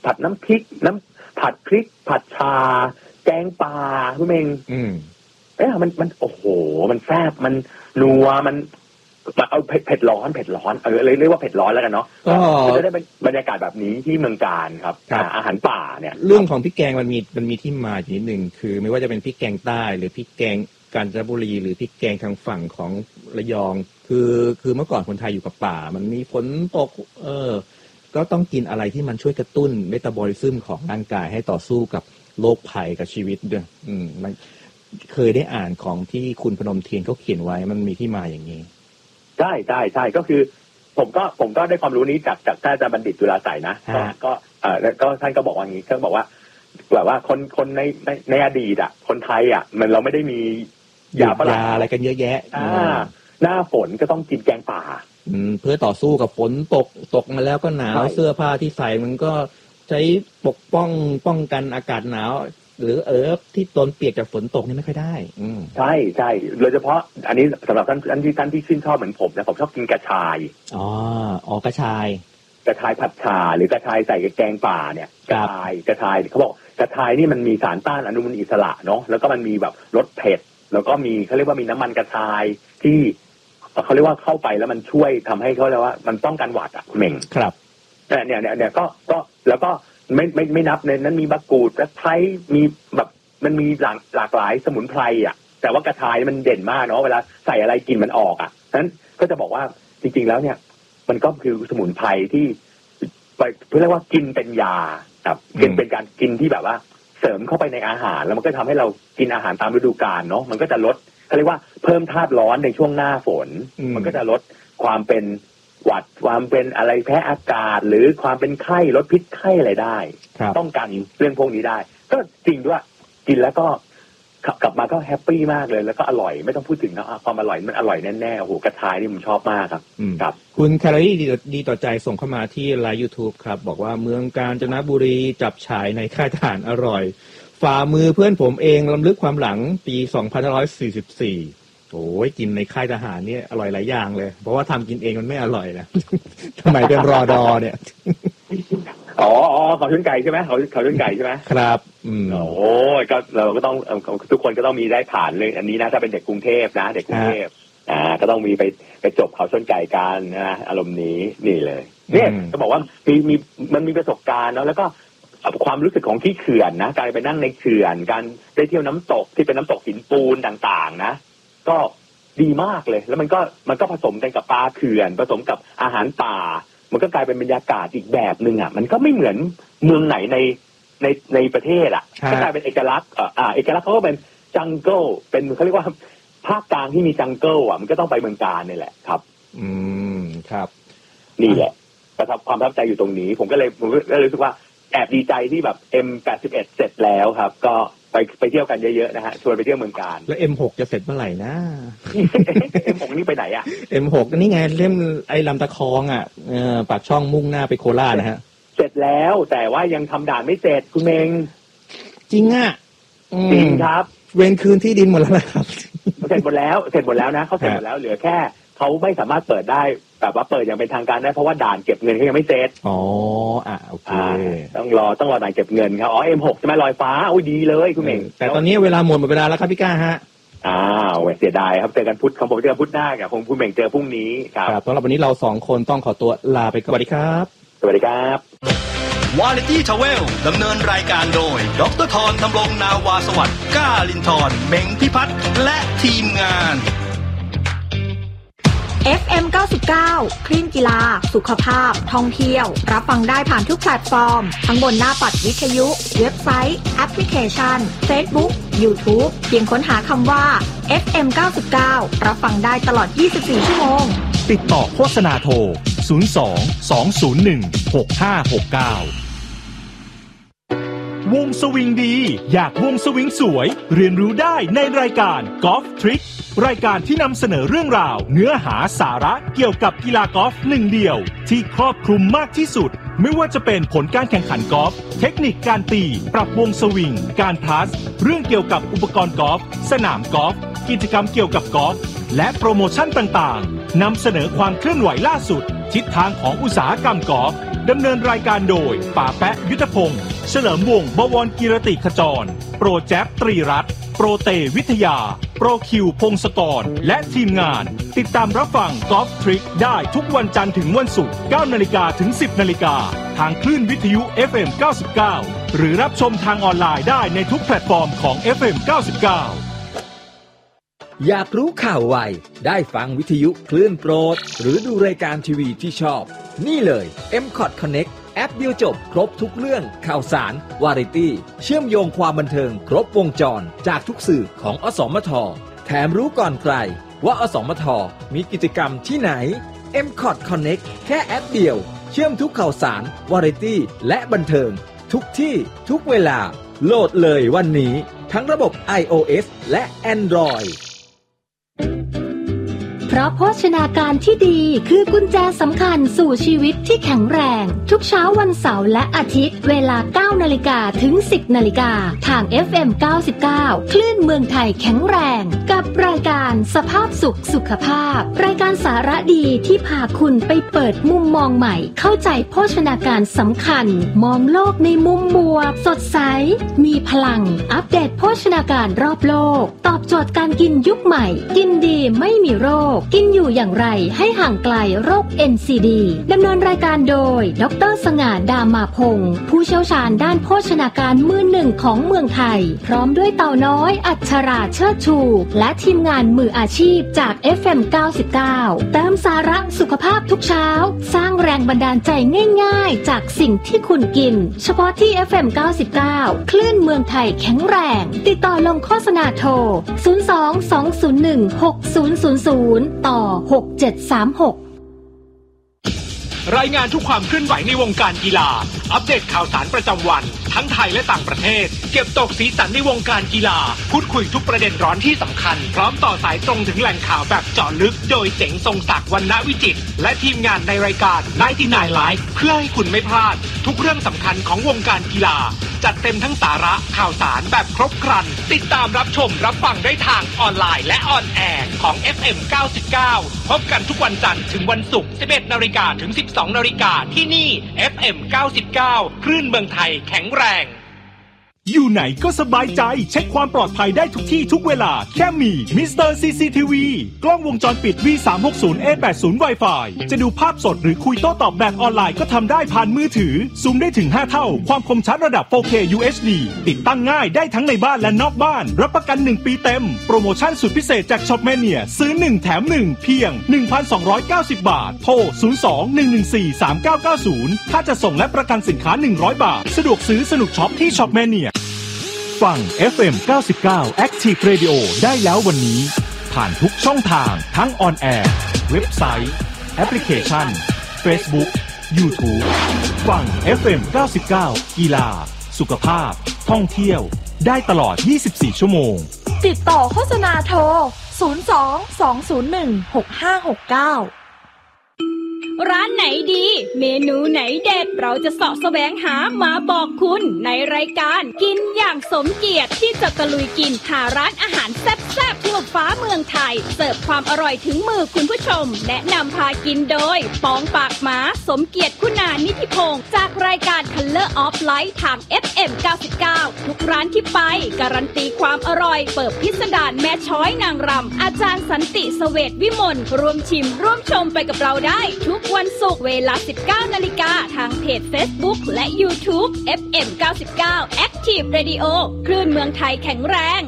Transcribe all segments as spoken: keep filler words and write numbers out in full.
ผัดน้ำพริกน้ำผัดพริกผัดชาแกงปลาคุณเองอืมเอ๊ะมันมันโอ้โหมันแซ่บมันนัวมันเอาเผ็ดเผ็ดร้อนเผ็ดร้อนเออเรียกว่าเผ็ดร้อนแล้วกันเนาะก็จะได้เป็นบรรยากาศแบบนี้ที่เมืองการครับอาหารป่าเนี่ยเรื่องของพริกแกงมันมีมันมีที่มาอยู่นิดนึงคือไม่ว่าจะเป็นพริกแกงใต้หรือพริกแกงกาญจนบุรีหรือพริกแกงทางฝั่งของระยองคือคือเมื่อก่อนคนไทยอยู่กับป่ามันมีฝนตกเออก็ต้องกินอะไรที่มันช่วยกระตุ้นเมตาบอลิซึมของร่างกายให้ต่อสู้กับโรคภัยกับชีวิตด้วยอืมมันเคยได้อ่านของที่คุณพนมเทียนเขาเขียนไว้มันมีที่มาอย่างนี้ใช่ใช่ใช่ก็คือผมก็ผมก็ได้ความรู้นี้จากจากท่านอาจารย์บัณฑิตจุฬาไสยนะก็ก็เอ่อแล้วก็ท่านก็บอกว่าอย่างนี้ท่านบอกว่าแบบว่าคนคนในในในอดีตอ่ะคนไทยอ่ะมันเราไม่ได้มียาปลาอะไรกันเยอะแยะอ่าหน้าฝนก็ต้องกินแกงป่าอืมเพื่อต่อสู้กับฝนตกตกมาแล้วก็หนาวเสื้อผ้าที่ใส่มันก็ใช้ปกป้องป้องกันอากาศหนาวหรือเออที่ตนเปียกจากฝนตกนี่ไม่ค่อยได้อืมใช่ใช่โดยเฉพาะอันนี้สำหรับท่านท่านที่ท่านที่ชื่นชอบเหมือนผมนะผมชอบกินกระชายอ๋ออ๋อกระชายกระชายผัดชาหรือกระชายใส่กับแกงป่าเนี่ยกระชายกระชายเขาบอกกระชายนี่มันมีสารต้านอนุมูลอิสระเนาะแล้วก็มันมีแบบรสเผ็ดแล้วก็มีเขาเรียกว่ามีน้ำมันกระชายที่เขาเรียกว่าเข้าไปแล้วมันช่วยทำให้เขาเรียกว่ามันป้องกันหวัดอ่ะเหม่งครับเนี่ยเนี่ยเนี่ยเนี่ยก็ก็แล้วก็ไม่ไม่ไม่นับในนั้นมีมะกรูดตะไคร้มีแบบมันมีหลากหลากหลายสมุนไพรอ่ะแต่ว่ากระชายมันเด่นมากเนาะเวลาใส่อะไรกินมันออกอ่ะฉะนั้นก็จะบอกว่าจริงๆแล้วเนี่ยมันก็คือสมุนไพรที่ไปเรียกว่ากินเป็นยาครับเป็นเป็นการกินที่แบบว่าเสริมเข้าไปในอาหารแล้วมันก็ทำให้เรากินอาหารตามฤดูกาลเนาะมันก็จะลดเขาเรียกว่าเพิ่มธาตุร้อนในช่วงหน้าฝนมันก็จะลดความเป็นหวัดความเป็นอะไรแพ้อากาศหรือความเป็นไข้ลดพิษไข้อะไรได้ต้องกันเรื่องพวกนี้ได้ก็จริงด้วยกินแล้วก็กลับมาก็แฮปปี้มากเลยแล้วก็อร่อยไม่ต้องพูดถึงนะความอร่อยมันอร่อยแน่ๆโอ้โหกระชายนี่ผมชอบมากครับครับคุณแคลอรี่ดีต่อใจส่งเข้ามาที่ไลน์ YouTube ครับบอกว่าเมืองกาญจนบุรีจับฉายในค่ายทหารอร่อยฝ่ามือเพื่อนผมเองรำลึกความหลังปีสองพันห้าร้อยสี่สิบสี่โอ้ยกินในค่ายทหารนี่อร่อยหลายอย่างเลยเพราะว่าทำกินเองมันไม่อร่อยนะทำไมเป็นรอดอเนี่ยอ๋ออ๋อเขาชุนไก่ใช่ไหมเขาเขาชุนไก่ใช่ไหมครับอืมโอ้ยก็เราก็ต้องทุกคนก็ต้องมีได้ผ่านเลยอันนี้นะถ้าเป็นเด็กกรุงเทพนะเด็กกรุงเทพอ่าก็ต้องมีไปไปจบเขาชนไก่กันนะอารมณ์นี้นี่เลยเนี่ยก็บอกว่ามีมีมันมีประสบการณ์เนาะแล้วก็ความรู้สึกของที่เขื่อนนะการไปนั่งในเขื่อนการได้เที่ยวน้ำตกที่เป็นน้ำตกหินปูนต่างๆนะก็ดีมากเลยแล้วมันก็มันก็ผสมกันกับปลาเขื่อนผสมกับอาหารป่ามันก็กลายเป็นบรรยากาศอีกแบบนึงอ่ะมันก็ไม่เหมือนเมืองไหนในในในประเทศอ่ะก็กลายเป็นเอกลักษณ์อ่าเอกลักษณ์เขาก็เป็นจังเกิลเป็นเขาเรียกว่าภาคกลางที่มีจังเกิลอ่ะมันก็ต้องไปเมืองกาญนี่แหละครับอืมครับนี่แหละประทับความประทับใจอยู่ตรงนี้ผมก็เลยผมก็เลยรู้สึกว่าแอบดีใจที่แบบ เอ็ม แปดสิบเอ็ด เสร็จแล้วครับก็ไปไปเที่ยวกันเยอะๆนะฮะชวนไปเที่ยวเมืองกาญแล้ว เอ็ม หก จะเสร็จเมื่อไหร่นะเอ็ม หก นี่ไปไหนอ่ะเอ็ม หก นี่ไงเล่มไอ้ลำตะคองอ่ะเออปากช่องมุ่งหน้าไปโคราชนะฮะเสร็จแล้วแต่ว่ายังทำด่านไม่เสร็จคุณเมงจริงอ่ะจริงครับเวรคืนที่ดินหมดแล้วครับเสร็จหมดแล้วเสร็จหมดแล้วนะเขาเสร็จหมดแล้วเหลือแค่เขาไม่สามารถเปิดได้แบบว่าเปิดอย่างเป็นทางการได้เพราะว่าด่านเก็บเงินเขายังไม่เสร็จอ๋ออ่ะโอเคต้องรอต้องรอด่านเก็บเงินครับอ๋อ เอ็ม หก ใช่ไหมลอยฟ้าอุ้ยดีเลยคุณเมงแต่ตอนนี้เวลาหมดหมดเวลาแล้วครับพี่ก้าฮะอ้าวเสียดายครับเจอกันพุธของผมเจอพุธหน้ากับคงคุณเมงเจอพรุ่งนี้ครับสำหรับวันนี้เราสองคนต้องขอตัวลาไปก่อนสวัสดีครับสวัสดีครับวาไรตี้ทราเวลดำเนินรายการโดยดร.ธรธำรงนาวาสวัสดิ์ก้าลินทร์เม้งพิพัฒน์และทีมงานเอฟ เอ็ม เก้าสิบเก้า คลื่นกีฬาสุขภาพท่องเที่ยวรับฟังได้ผ่านทุกแพลตฟอร์มทั้งบนหน้าปัดวิทยุเว็บไซต์แอปพลิเคชัน Facebook YouTube เพียงค้นหาคำว่า เอฟ เอ็ม เก้าสิบเก้า รับฟังได้ตลอดยี่สิบสี่ชั่วโมงติดต่อโฆษณาโทรศูนย์ สอง สอง ศูนย์ หนึ่ง หก ห้า หก เก้าวงสวิงดีอยากวงสวิงสวยเรียนรู้ได้ในรายการ Golf Trick รายการที่นำเสนอเรื่องราวเนื้อหาสาระเกี่ยวกับกีฬากอล์ฟหนึ่งเดียวที่ครอบคลุมมากที่สุดไม่ว่าจะเป็นผลการแข่งขันกอล์ฟเทคนิคการตีปรับวงสวิงการพลัสเรื่องเกี่ยวกับอุปกรณ์กอล์ฟสนามกอล์ฟกิจกรรมเกี่ยวกับกอล์ฟและโปรโมชั่นต่างๆนำเสนอความเคลื่อนไหวล่าสุดทิศทางของอุตสาหกรรมกอล์ฟดำเนินรายการโดยป๋าแปะยุทธพงศ์เฉลิมวงศ์บวรกิรติขจรโปรแจ๊บตรีรัตน์โปรเตวิทยาโปรคิวพงศกรและทีมงานติดตามรับฟังกอล์ฟทริกได้ทุกวันจันทร์ถึงวันศุกร์ เก้านาฬิกาถึง สิบนาฬิกาทางคลื่นวิทยุ เอฟ เอ็ม เก้าสิบเก้า หรือรับชมทางออนไลน์ได้ในทุกแพลตฟอร์มของ เอฟ เอ็ม เก้าสิบเก้าอยากรู้ข่าวไวได้ฟังวิทยุคลื่นโปรดหรือดูรายการทีวีที่ชอบนี่เลย เอ็ม คอท Connect แอปเดียวจบครบทุกเรื่องข่าวสารวาไรตี้เชื่อมโยงความบันเทิงครบวงจรจากทุกสื่อของอสมทแถมรู้ก่อนใครว่าอสมทมีกิจกรรมที่ไหน เอ็ม คอท Connect แค่แอปเดียวเชื่อมทุกข่าวสารวาไรตี้และบันเทิงทุกที่ทุกเวลาโหลดเลยวันนี้ทั้งระบบ iOS และ Android เพราะโภชนาการที่ดีคือกุญแจสำคัญสู่ชีวิตที่แข็งแรงทุกเช้าวันเสาร์และอาทิตย์เวลา เก้านาฬิกา ถึง สิบนาฬิกาทาง เอฟ เอ็ม เก้าสิบเก้า คลื่นเมืองไทยแข็งแรงกับรายการสภาพสุขสุขภาพรายการสาระดีที่พาคุณไปเปิดมุมมองใหม่เข้าใจโภชนาการสำคัญมองโลกในมุมบวกสดใสมีพลังอัปเดตโภชนาการรอบโลกตอบโจทย์การกินยุคใหม่กินดีไม่มีโรคกินอยู่อย่างไรให้ห่างไกลโรค เอ็น ซี ดี ดำเนินรายการโดยดร.สง่า ดามาพงศ์ผู้เชี่ยวชาญด้านโภชนาการมือหนึ่งของเมืองไทยพร้อมด้วยเต่าน้อยอัชราเชิดชูและทีมงานมืออาชีพจาก เอฟ เอ็ม เก้าสิบเก้าเติมสาระสุขภาพทุกเช้าสร้างแรงบันดาลใจง่ายๆจากสิ่งที่คุณกินเฉพาะที่ เอฟ เอ็ม เก้าสิบเก้า คลื่นเมืองไทยแข็งแรงติดต่อลงโฆษณาโทรศูนย์ สอง สอง ศูนย์ หนึ่ง หก ศูนย์ ศูนย์ ศูนย์ต่อหก เจ็ด สาม หกรายงานทุกความเคลื่อนไหวในวงการกีฬาอัปเดตข่าวสารประจำวันทั้งไทยและต่างประเทศเก็บตกสีสันในวงการกีฬาพูดคุยทุกประเด็นร้อนที่สำคัญพร้อมต่อสายตรงถึงแหล่งข่าวแบบเจาะลึกโดยเจ๋งทรงศักดิ์วรรณวิจิตรและทีมงานในรายการไนน์ตี้ไนน์ Live เพื่อให้คุณไม่พลาดทุกเรื่องสำคัญของวงการกีฬาจัดเต็มทั้งสาระข่าวสารแบบครบครันติดตามรับชมรับฟังได้ทางออนไลน์และออนแอร์ของ เอฟ เอ็ม เก้าสิบเก้า พบกันทุกวันจันทร์ถึงวันศุกร์ สิบเอ็ดนาฬิกา ถึง สิบสองนาฬิกาที่นี่ เอฟ เอ็ม เก้าสิบเก้า คลื่นเมืองไทยแข็งแรงอยู่ไหนก็สบายใจเช็คความปลอดภัยได้ทุกที่ทุกเวลาแค่มีมิสเตอร์ ซี ซี ที วี กล้องวงจรปิด วี สามหกศูนย์ เอ แปดศูนย์ Wi-Fi จะดูภาพสดหรือคุยโต้ตอบแบบออนไลน์ก็ทำได้ผ่านมือถือซูมได้ถึงห้าเท่าความคมชัดระดับ โฟร์เค ยู เอช ดี ติดตั้งง่ายได้ทั้งในบ้านและนอกบ้านรับประกันหนึ่งปีเต็มโปรโมชั่นสุดพิเศษจากช็อปแมเนียซื้อหนึ่งแถมหนึ่งเพียง หนึ่งพันสองร้อยเก้าสิบ บาทโทรศูนย์ สอง หนึ่ง หนึ่ง สี่ สาม เก้า เก้า ศูนย์ถ้าจะส่งและประกันสินค้าหนึ่งร้อยบาทสะดวกซื้อสนุกช็อปที่ช็อปแมเนียฟัง เอฟ เอ็ม เก้าสิบเก้า Active Radio ได้แล้ววันนี้ผ่านทุกช่องทางทั้งออนแอร์เว็บไซต์แอปพลิเคชัน Facebook YouTube ฟัง เอฟ เอ็ม เก้าสิบเก้า กีฬาสุขภาพท่องเที่ยวได้ตลอดยี่สิบสี่ชั่วโมงติดต่อโฆษณาโทรศูนย์ สอง สอง ศูนย์ หนึ่ง หก ห้า หก เก้าร้านไหนดีเมนูไหนเด็ดเราจะเสาะแสวงหามาบอกคุณในรายการกินอย่างสมเกียรติที่จะตะลุยกินหาร้านอาหารแซ่บๆทั่วฟ้าเมืองไทยเสิร์ฟความอร่อยถึงมือคุณผู้ชมแนะนำพากินโดยปองปากหมาสมเกียรติคุณานิธิพงศ์จากรายการ Color of Light ทาง เอฟ เอ็ม เก้าสิบเก้า ทุกร้านที่ไปการันตีความอร่อยเปิดพิสดารแม่ช้อยนางรำอาจารย์สันติเสวตวิมลร่วมชิมร่วมชมไปกับเราได้ทุกวันศุกร์เวลา สิบเก้านาฬิกาทางเพจ Facebook และ YouTube เอฟ เอ็ม เก้าสิบเก้า Active Radio คลื่นเมืองไทยแข็งแรง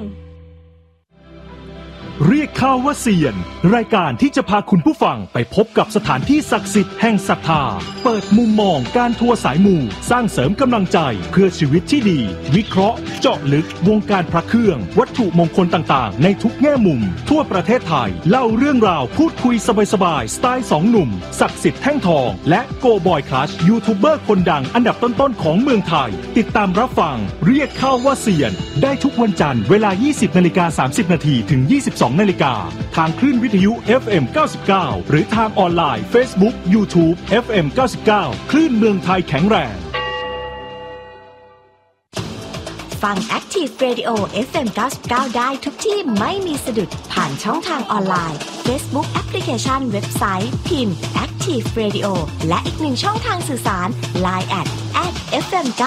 เรียกข้าวว่าเซียนรายการที่จะพาคุณผู้ฟังไปพบกับสถานที่ศักดิ์สิทธิ์แห่งศรัทธาเปิดมุมมองการทัวร์สายมูสร้างเสริมกำลังใจเพื่อชีวิตที่ดีวิเคราะห์เจาะลึกวงการพระเครื่องวัตถุมงคลต่างๆในทุกแง่มุมทั่วประเทศไทยเล่าเรื่องราวพูดคุยสบายๆสไตล์สองหนุ่มศักดิ์สิทธิ์แท่งทองและโกบอยคลัชยูทูบเบอร์คนดังอันดับต้นๆของเมืองไทยติดตามรับฟังเรียกข้าวว่าเซียนได้ทุกวันจันทร์เวลา ยี่สิบนาฬิกาสามสิบนาทีถึงยี่สิบสองนาฬิกาทางคลื่นวิทยุ เอฟ เอ็ม เก้าสิบเก้า หรือทางออนไลน์ Facebook YouTube เอฟ เอ็ม เก้าสิบเก้า คลื่นเมืองไทยแข็งแรงฟัง Active Radio เอฟ เอ็ม เก้าสิบเก้า ได้ทุกที่ไม่มีสะดุดผ่านช่องทางออนไลน์ Facebook แอปพลิเคชันเว็บไซต์พิมพ์ Active Radio และอีกหนึ่งช่องทางสื่อสาร ไลน์ แอท แอท เอฟ เอ็ม เก้า